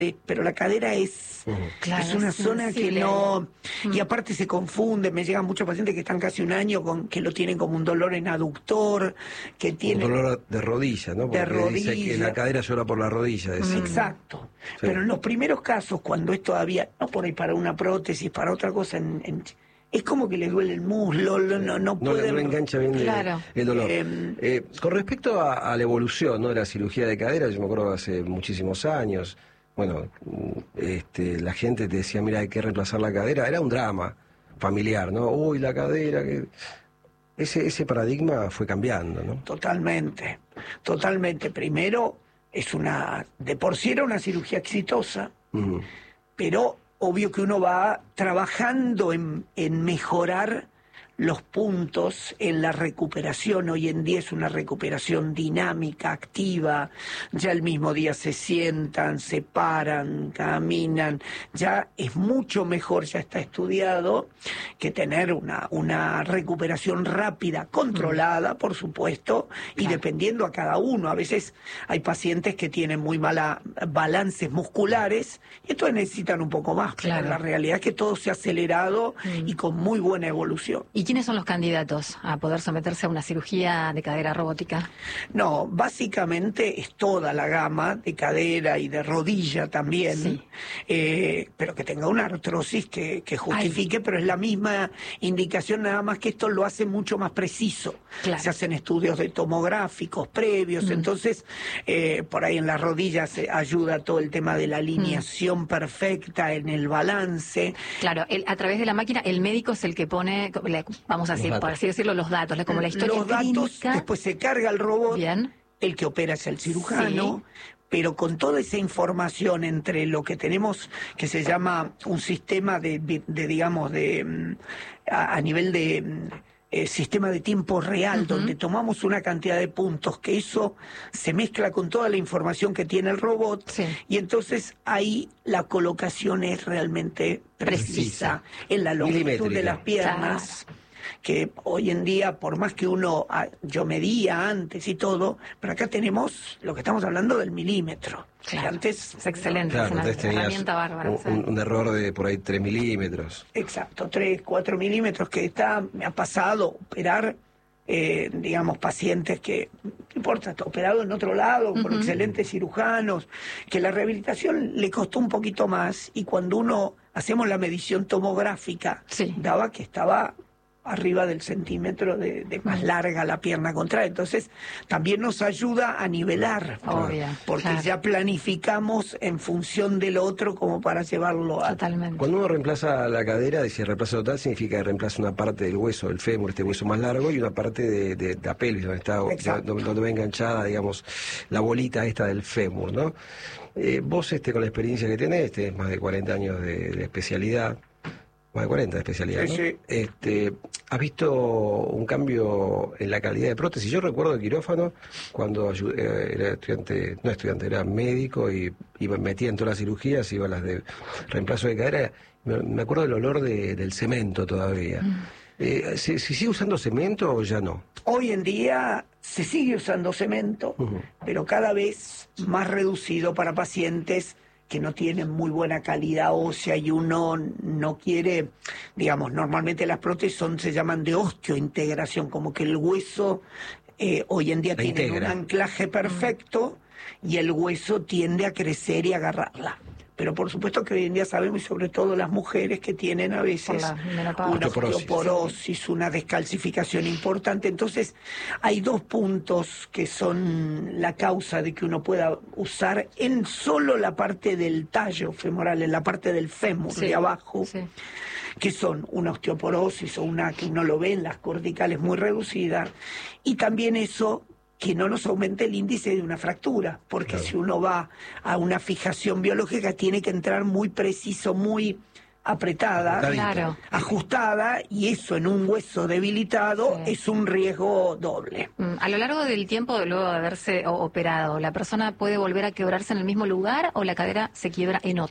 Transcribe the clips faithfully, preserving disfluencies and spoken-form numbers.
pero la cadera es, Uh-huh. Claro, es una es zona que sensible. no... Mm. Y aparte se confunde, me llegan muchos pacientes que están casi un año con que lo tienen como un dolor en aductor, que Un tienen... dolor de rodilla, ¿no? Porque De dice que la rodilla. cadera llora por la rodilla. decía. Exacto. Sí. Pero en los primeros casos, cuando es todavía, no por ahí para una prótesis, para otra cosa, en, en- es como que le duele el muslo, lo- no, no No, le- pueden... no le engancha bien de- Claro. el dolor. Eh, Eh, con respecto a, a la evolución, ¿no?, de la cirugía de cadera, yo me acuerdo hace muchísimos años, bueno, este, la gente te decía, mira, hay que reemplazar la cadera, era un drama familiar, ¿no? Uy, la cadera, que... ese, ese paradigma fue cambiando, ¿no? Totalmente, totalmente. Primero, es una, de por sí era una cirugía exitosa, Ujú. pero obvio que uno va trabajando en, en mejorar los puntos en la recuperación. Hoy en día es una recuperación dinámica, activa, ya el mismo día se sientan, se paran, caminan, ya es mucho mejor, ya está estudiado, que tener una, una recuperación rápida, controlada, por supuesto, y Claro. dependiendo a cada uno. A veces hay pacientes que tienen muy mala balances musculares y entonces necesitan un poco más, pero Claro. la realidad es que todo se ha acelerado Mm. y con muy buena evolución. ¿Y quiénes son los candidatos a poder someterse a una cirugía de cadera robótica? No, básicamente es toda la gama de cadera y de rodilla también, Sí. eh, pero que tenga una artrosis que, que justifique, pero es la misma indicación, nada más que esto lo hace mucho más preciso. Claro. Se hacen estudios de tomográficos previos, Mm. entonces eh, por ahí en las rodillas se ayuda todo el tema de la alineación perfecta en el balance. Claro, el- a través de la máquina el médico es el que pone, le- vamos a Los decir, por datos. así decirlo, los datos, la- como la historia Los datos, clínica. después se carga el robot. Bien. El que opera es el cirujano, pero con toda esa información entre lo que tenemos, que se llama un sistema de, de- de, digamos, de mm, a, a nivel de mm, eh, sistema de tiempo real, Ujú. donde tomamos una cantidad de puntos, que eso se mezcla con toda la información que tiene el robot, Sí. y entonces ahí la colocación es realmente precisa, Precisa. en la longitud de Milimétrica. las piernas. Que hoy en día, por más que uno, ah, yo medía antes y todo, pero acá tenemos lo que estamos hablando del milímetro. Claro. Que antes, Es excelente, Claro, es una entonces tenías herramienta bárbara. un, sí. un- un error de por ahí tres milímetros. exacto, tres, cuatro milímetros, que está, me ha pasado operar, eh, digamos, pacientes que, no importa, está operado en otro lado, por Ujú. excelentes cirujanos, que la rehabilitación le costó un poquito más, y cuando uno hacemos la medición tomográfica, Sí. daba que estaba arriba del centímetro de, de más larga la pierna contraria. Entonces, también nos ayuda a nivelar, Obvio, porque claro. ya planificamos en función del otro como para llevarlo a... Totalmente. Cuando uno reemplaza la cadera, dice reemplazo total, significa que reemplaza una parte del hueso, del fémur, este hueso más largo, y una parte de, de- de la pelvis, donde está, Exacto. donde, donde va enganchada, digamos, la bolita esta del fémur, ¿no? Eh, vos, este, con la experiencia que tenés, tenés más de cuarenta años de, de especialidad, más de cuarenta de especialidad, Sí, ¿no? sí. Este, ¿has visto un cambio en la calidad de prótesis? Yo recuerdo el quirófano cuando ayu- eh, era estudiante, no estudiante, era médico y iba, metía en todas las cirugías, iba a las de reemplazo de cadera. Me, me acuerdo del olor de- del cemento todavía. Eh, ¿se, se sigue usando cemento o ya no? Hoy en día se sigue usando cemento, Ujú. pero cada vez más reducido para pacientes que no tienen muy buena calidad ósea, y uno no quiere, digamos, normalmente las prótesis son, se llaman de osteointegración, como que el hueso eh, hoy en día La tiene un integra. anclaje perfecto y el hueso tiende a crecer y agarrarla. Pero por supuesto que hoy en día sabemos, y sobre todo las mujeres, que tienen a Por veces la menopausia. una Osteoporosis. osteoporosis, una descalcificación importante. Entonces, hay dos puntos que son la causa de que uno pueda usar en solo la parte del tallo femoral, en la parte del fémur Sí, de abajo, sí. que son una osteoporosis o una que uno lo ve en las corticales muy reducidas, y también eso que no nos aumente el índice de una fractura, porque Claro. si uno va a una fijación biológica tiene que entrar muy preciso, muy apretada, Apretadita. Claro. ajustada, y eso en un hueso debilitado Sí. es un riesgo doble. Mm, A lo largo del tiempo, luego de haberse o- operado, ¿la persona puede volver a quebrarse en el mismo lugar o la cadera se quiebra en otro?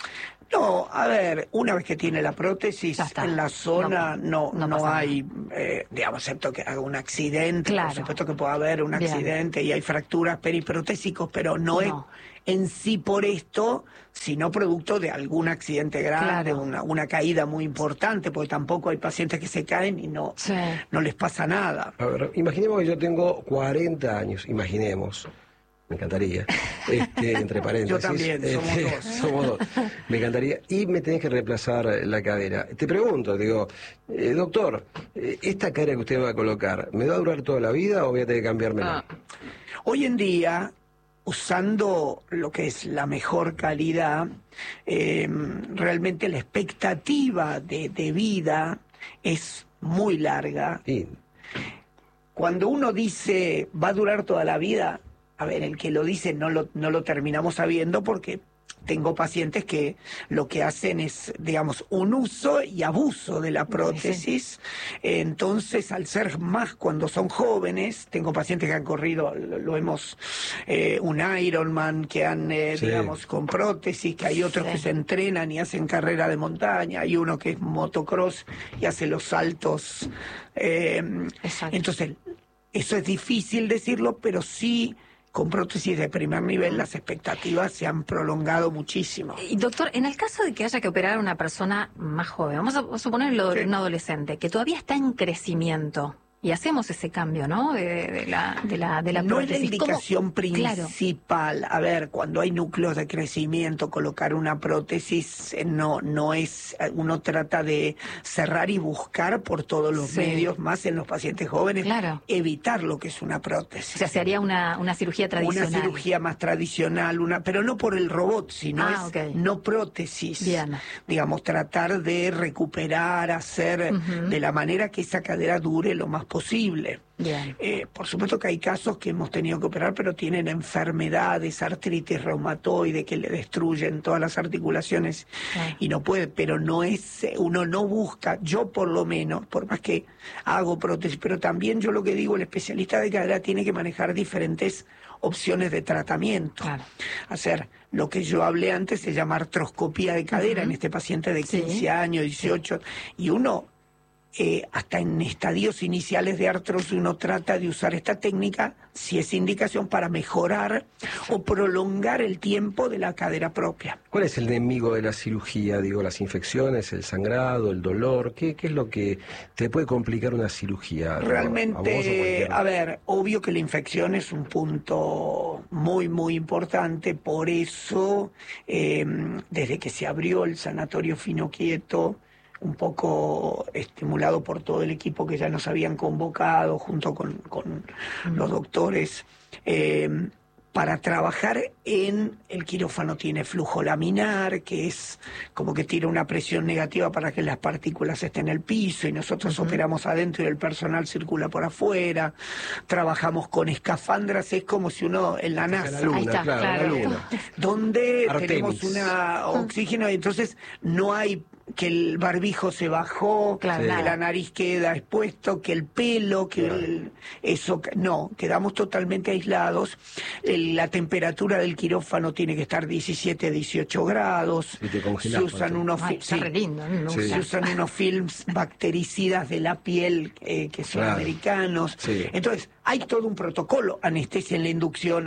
No, a ver, una vez que tiene la prótesis en la zona no no, no, no hay, eh, digamos, excepto que haga un accidente, claro. Por supuesto que puede haber un Bien. accidente y hay fracturas periprotésicos, pero no, no. es en sí por esto, sino producto de algún accidente grande, claro. una, una caída muy importante, porque tampoco hay pacientes que se caen y no, sí. no les pasa nada. A ver, imaginemos que yo tengo cuarenta años, imaginemos. Me encantaría, este, entre paréntesis. Yo también, somos este, dos. Somos dos. Me encantaría. Y me tenés que reemplazar la cadera. Te pregunto, digo, eh, doctor, eh, ¿esta cadera que usted me va a colocar, ¿me va a durar toda la vida o voy a tener que cambiármela? Ah. Hoy en día, usando lo que es la mejor calidad, eh, realmente la expectativa de, de vida es muy larga. Sí. Cuando uno dice, va a durar toda la vida... A ver, el que lo dice no lo, no lo terminamos sabiendo porque tengo pacientes que lo que hacen es, digamos, un uso y abuso de la prótesis. Entonces, al ser más cuando son jóvenes, tengo pacientes que han corrido, lo, lo hemos, eh, un Ironman, que han, eh, sí. digamos, con prótesis, que hay otros sí. que se entrenan y hacen carrera de montaña, hay uno que es motocross y hace los saltos. Eh, entonces, eso es difícil decirlo, pero sí... Con prótesis de primer nivel las expectativas se han prolongado muchísimo. Y doctor, en el caso de que haya que operar a una persona más joven, vamos a suponerlo sí. un adolescente, que todavía está en crecimiento, y hacemos ese cambio, ¿no? De, de la de la de la no prótesis. Es la indicación ¿Cómo? principal. Claro. A ver, cuando hay núcleos de crecimiento, colocar una prótesis no no es, uno trata de cerrar y buscar por todos los sí. medios, más en los pacientes jóvenes, claro. evitar lo que es una prótesis. O sea, se haría una una cirugía tradicional. Una cirugía más tradicional, una, pero no por el robot, sino ah, es okay. no prótesis. Bien. Digamos, tratar de recuperar, hacer uh-huh. de la manera que esa cadera dure lo más posible. Eh, por supuesto que hay casos que hemos tenido que operar, pero tienen enfermedades, artritis reumatoide que le destruyen todas las articulaciones sí. y no puede, pero no es, uno no busca, yo por lo menos, por más que hago prótesis, pero también yo lo que digo, el especialista de cadera tiene que manejar diferentes opciones de tratamiento. Claro. Hacer lo que yo hablé antes se llama artroscopía de cadera uh-huh. en este paciente de quince sí. años, dieciocho, y uno Eh, hasta en estadios iniciales de artrosis uno trata de usar esta técnica si es indicación para mejorar o prolongar el tiempo de la cadera propia. ¿Cuál es el enemigo de la cirugía? Digo, las infecciones, el sangrado, el dolor. ¿Qué, qué es lo que te puede complicar una cirugía? Realmente, a, a ver, obvio que la infección es un punto muy, muy importante. Por eso, eh, desde que se abrió el sanatorio Finoquieto, un poco estimulado por todo el equipo que ya nos habían convocado junto con, con mm. los doctores, eh, para trabajar en el quirófano tiene flujo laminar, que es como que tira una presión negativa para que las partículas estén en el piso, y nosotros uh-huh. operamos adentro y el personal circula por afuera. Trabajamos con escafandras, es como si uno en la NASA, la luna, ahí está, claro, claro. La luna. donde Artemis. tenemos una oxígeno, y entonces no hay que el barbijo se bajó, claro, que nada. la nariz queda expuesto, que el pelo, que claro. el, eso, no, quedamos totalmente aislados. El, la temperatura del quirófano tiene que estar diecisiete, dieciocho grados. Y te congelás, se usan unos Ay, sí, lindo, ¿no? sí. se usan unos films bactericidas de la piel eh, que son claro. americanos. Sí. Entonces, hay todo un protocolo, anestesia en la inducción,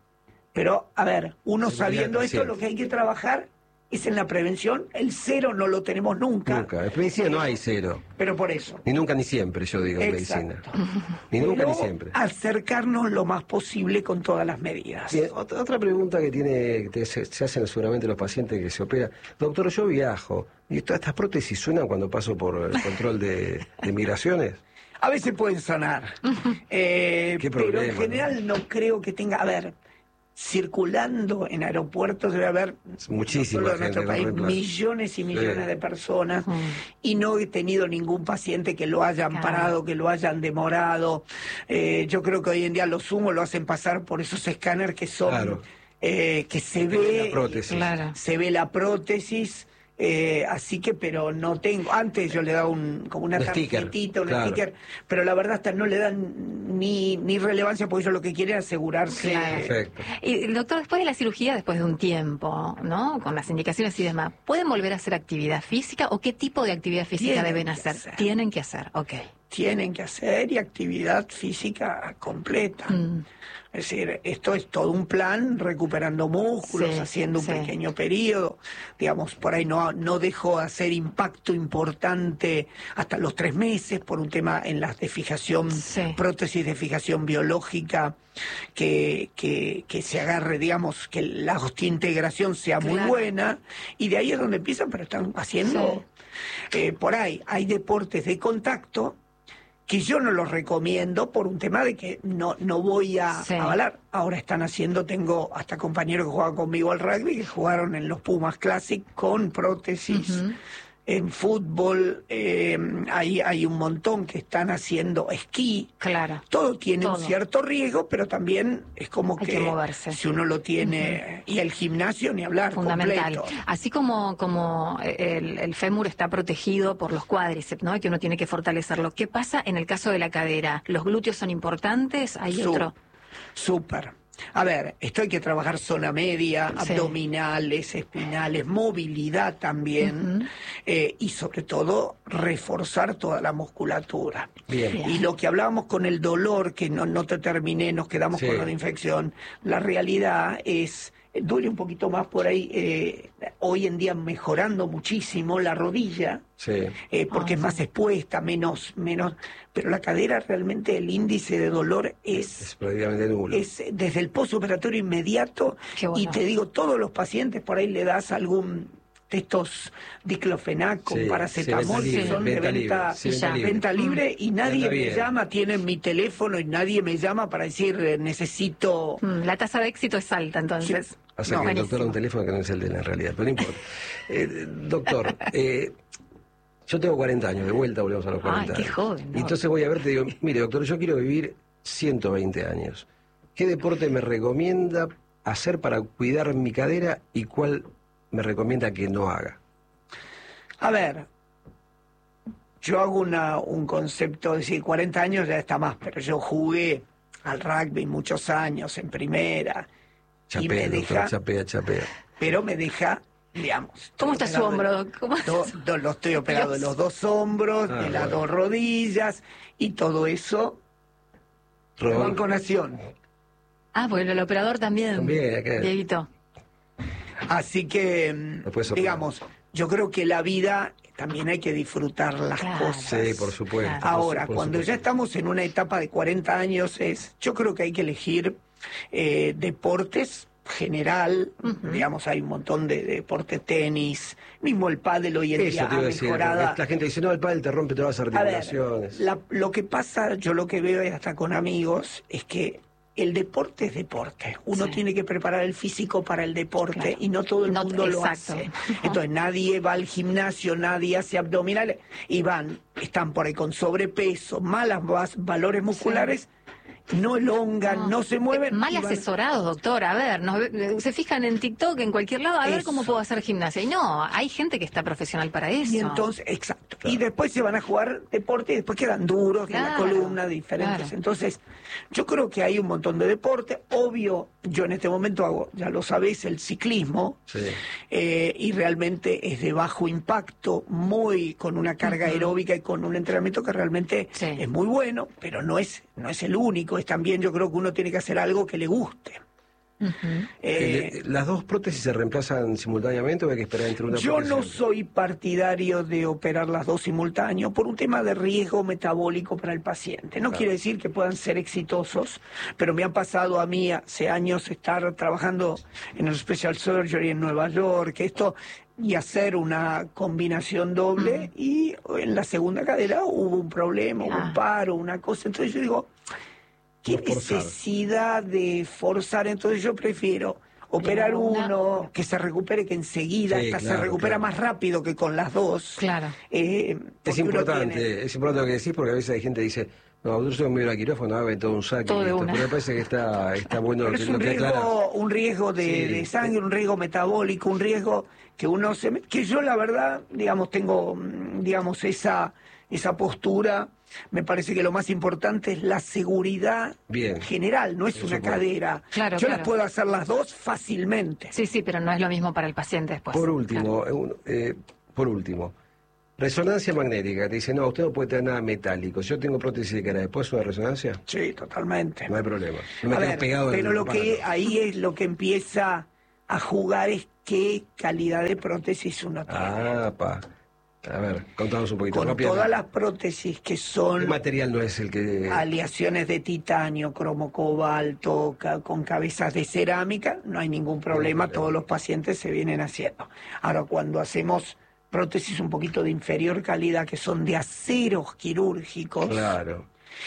pero a ver, uno sí, sabiendo esto, lo que hay que trabajar es en la prevención. El cero no lo tenemos nunca. Nunca. En medicina no hay cero. Pero por eso. Ni nunca ni siempre, yo digo, en medicina. Ni nunca Pero ni siempre. acercarnos lo más posible con todas las medidas. Bien, otra, otra pregunta que tiene que se, se hacen seguramente los pacientes que se operan. Doctor, yo viajo. ¿Y todas estas prótesis suenan cuando paso por el control de, de migraciones? A veces pueden sonar. eh, ¿Qué problema, pero en general no? no creo que tenga... A ver... circulando en aeropuertos debe haber, muchísima no solo en gente, nuestro país, no millones y millones sí. de personas, mm. y no he tenido ningún paciente que lo hayan claro. parado, que lo hayan demorado. Eh, yo creo que hoy en día los humos lo hacen pasar por esos escáneres que son, claro. eh, que se ve, la prótesis. Claro. se ve la prótesis. Eh, así que, pero no tengo. Antes yo le daba un, como una Un sticker, tarjetita, un claro. sticker, pero la verdad hasta no le dan ni, ni relevancia porque ellos lo que quieren es asegurarse. Claro. Perfecto. Y, doctor, después de la cirugía, después de un tiempo, ¿no? Con las indicaciones y demás, ¿pueden volver a hacer actividad física o qué tipo de actividad física Tienen deben que hacer? hacer. Tienen que hacer, ok. Tienen que hacer y actividad física completa. Mm. Es decir, esto es todo un plan, recuperando músculos, Sí, haciendo un sí. pequeño periodo, digamos, por ahí no, no dejó hacer impacto importante hasta los tres meses por un tema en las de fijación, Sí. prótesis de fijación biológica, que, que, que se agarre, digamos, que la osteointegración sea muy Claro. buena, y de ahí es donde empiezan, pero están haciendo, eh, por ahí, hay deportes de contacto, que yo no los recomiendo por un tema de que no, no voy a Sí. avalar. Ahora están haciendo, tengo hasta compañeros que juegan conmigo al rugby, que jugaron en los Pumas Classic con prótesis. Ujú. En fútbol, eh, hay, hay un montón que están haciendo esquí. Claro. Todo tiene Todo. un cierto riesgo, pero también es como Hay que, que moverse. si uno lo tiene, y el gimnasio ni hablar, Fundamental. completo. Así como, como el, el fémur está protegido por los cuádriceps, ¿no? Y que uno tiene que fortalecerlo. ¿Qué pasa en el caso de la cadera? ¿Los glúteos son importantes? ¿Hay Su- otro? Súper. A ver, esto hay que trabajar zona media, Sí. abdominales, espinales, movilidad también, Ujú. eh, y sobre todo reforzar toda la musculatura. Bien. Bien. Y lo que hablábamos con el dolor, que no, no te terminé, nos quedamos Sí. con una infección, la realidad es, eh, duele un poquito más por ahí, eh, hoy en día mejorando muchísimo la rodilla, Sí. eh, porque Ah, es más sí. expuesta, menos, menos, pero la cadera realmente el índice de dolor es, Es prácticamente nulo. es desde el postoperatorio inmediato. Qué bueno. Y te digo, todos los pacientes por ahí le das algún de estos diclofenac con Sí, paracetamol sí, que venta son libre, de venta venta, libre, sí, y ya. venta libre. venta libre y nadie Anda me bien. llama, tienen mi teléfono y nadie me llama para decir eh, necesito. Mm, La tasa de éxito es alta, entonces. O sea No, que el doctor da un buenísimo. teléfono que no es el de la realidad, pero no importa. Eh, doctor, eh, yo tengo cuarenta años, de vuelta volvemos a los Ay, cuarenta qué años. joven, ¿no? Y entonces voy a verte y digo, mire doctor, yo quiero vivir ciento veinte años. ¿Qué deporte me recomienda hacer para cuidar mi cadera y cuál me recomienda que no haga? A ver, yo hago una, un concepto, es decir, cuarenta años ya está más, pero yo jugué al rugby muchos años en primera y Chapea, me doctor, deja, chapea, chapea. pero me deja, digamos. ¿Cómo estoy está su operado hombro? de- ¿Cómo- do- do- lo estoy operado de Dios. los dos hombros, Ah, de las bueno. dos rodillas y todo eso. Robert. Banco Nación. Ah, bueno, el operador también. También, acá. Dieguito. Así que, mm, Lo puedes operar. digamos, yo creo que la vida también hay que disfrutar las Claro. cosas. Sí, por supuesto. Claro. Ahora, por cuando supuesto. ya estamos en una etapa de cuarenta años, es, yo creo que hay que elegir eh, deportes general, Ujú. digamos, hay un montón de, de deportes, tenis, mismo el pádel hoy en Eso día te ha iba a decir, mejorado. porque la gente dice, no, el pádel te rompe todas las A ver, articulaciones. la- lo que pasa, yo lo que veo y hasta con amigos, es que el deporte es deporte. Uno Sí. tiene que preparar el físico para el deporte Claro. y no todo el No- mundo lo exacto. hace. Entonces nadie va al gimnasio, nadie hace abdominales y van, están por ahí con sobrepeso, malas vas- valores musculares, no elongan, no, se mueven. Mal y van- asesorados, doctor. A ver, nos ve- se fijan en TikTok, en cualquier lado, a ver Eso. cómo puedo hacer gimnasia. Y no, hay gente que está profesional para eso. Y entonces, exacto. Y después se van a jugar deporte y después quedan duros de la Claro, columna, diferentes. claro. Entonces, yo creo que hay un montón de deporte. Obvio, yo en este momento hago, ya lo sabéis, el ciclismo. Sí. eh, y realmente es de bajo impacto, muy con una carga Ujú. aeróbica y con un entrenamiento que realmente Sí. es muy bueno, pero no es, no es el único. Es también, yo creo que uno tiene que hacer algo que le guste. Ujú. Eh, El- ¿Las dos prótesis se reemplazan simultáneamente o hay que esperar entre una Yo prótesis y no otra? soy partidario de operar las dos simultáneos por un tema de riesgo metabólico para el paciente. No Claro. quiere decir que puedan ser exitosos, pero me ha pasado a mí hace años estar trabajando en el Special Surgery en Nueva York, esto y hacer una combinación doble y en la segunda cadera hubo un problema, hubo Ah. un paro, una cosa. Entonces yo digo, ¿qué No forzar. necesidad de forzar? Entonces yo prefiero operar Una- uno, que se recupere, que enseguida, Sí, hasta se claro, recupera claro. más rápido que con las dos. Claro. Eh, Es porque uno importante, tiene- es importante lo que decís porque a veces hay gente que dice, No, yo soy medio a quirófano, a ver, todo un saque. Todo de listo. una. Pero me parece que está, está bueno Pero que es lo un que aclaras. riesgo, un riesgo de, Sí. de sangre, un riesgo metabólico, un riesgo que uno se me- que yo la verdad, digamos, tengo, mm, digamos, esa, esa postura. Me parece que lo más importante es la seguridad Bien. general, no es Eso una puede. cadera. Claro, yo claro. las puedo hacer las dos fácilmente. Sí, sí, pero no es lo mismo para el paciente después. Por último, eh, un- eh, por último, resonancia magnética. Te dice, no, usted no puede tener nada metálico. Si yo tengo prótesis de cara, ¿después una resonancia? Sí, totalmente. No hay problema. No me A quedo ver, pegado en pero el lo que aparato. ahí es lo que empieza a jugar es qué calidad de prótesis uno tiene. Ah, pa. A ver, contanos un poquito. Con rápidamente. todas las prótesis que ¿Qué son material no es el que...? aleaciones de titanio, cromo cobalto, ca- con cabezas de cerámica, no hay ningún problema, problema. todos los pacientes se vienen haciendo. Ahora, cuando hacemos prótesis un poquito de inferior calidad, que son de aceros quirúrgicos, Claro.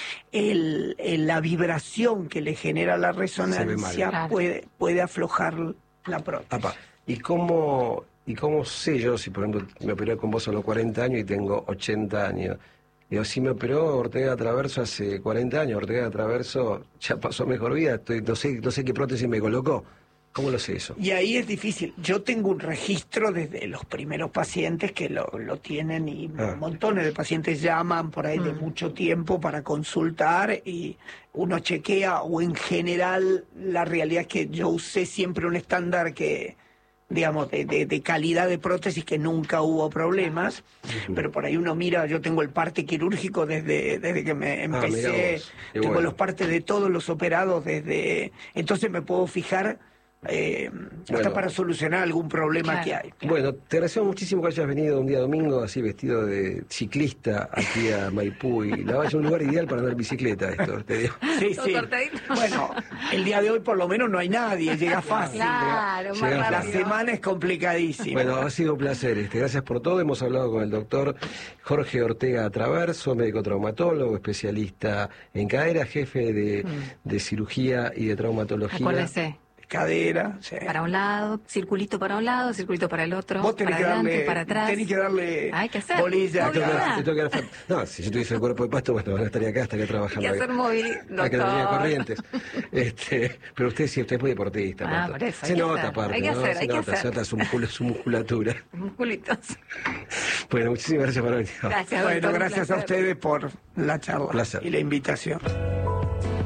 el, el- la vibración que le genera la resonancia Claro. puede, puede aflojar la prótesis. Apa, ¿y cómo, ¿y cómo sé yo si, por ejemplo, me operé con vos a los cuarenta años y tengo ochenta años? Digo, si me operó Ortega Traverso hace cuarenta años, Ortega Traverso ya pasó mejor vida, estoy, no sé, no sé qué prótesis me colocó. ¿Cómo lo sé eso? Y ahí es difícil. Yo tengo un registro desde los primeros pacientes que lo, lo tienen y Ah. montones de pacientes llaman por ahí de mucho tiempo para consultar y uno chequea o en general la realidad es que yo usé siempre un estándar que digamos, de, de, de calidad de prótesis que nunca hubo problemas, pero por ahí uno mira, yo tengo el parte quirúrgico desde, desde que me mirá empecé, vos, qué tengo bueno. los partes de todos los operados desde, entonces me puedo fijar eh, hasta Bueno. para solucionar algún problema Claro. que hay. Bueno, te agradecemos muchísimo que hayas venido un día domingo así vestido de ciclista aquí a Maipú y la verdad es un lugar ideal para andar en bicicleta esto, te digo. Sí, Todo sí. cortadito. Bueno, el día de hoy por lo menos no hay nadie, llega fácil. Claro, más Llega La rápido. semana es complicadísima. Bueno, ha sido un placer. Este, gracias por todo. Hemos hablado con el doctor Jorge Ortega Traverso, médico traumatólogo, especialista en cadera, jefe de, de cirugía y de traumatología. Acuérdese, Cadera, sí. para un lado, circulito para un lado, circulito para el otro, Vos tenés para que adelante, darle, para atrás. tenés que darle Hay que hacer. bolilla Te tengo que Obvio. acá. dar- te tengo que dar- No, si yo tuviese el cuerpo de pasto, bueno, no estaría acá, estaría Hay trabajando. que hacer acá. movimiento, Acá en la línea de doctor. Corrientes. Este, pero usted sí, usted es muy deportista. Ah, Pato. por eso, hay se que nota hacer, aparte, hay que ¿no? hacer, se hay que nota, hacer. se nota su, muscul- su musculatura. Musculitos. Bueno, muchísimas gracias por venir. Gracias, Bueno, doctor, un gracias a placer. ustedes por la charla Placer. y la invitación.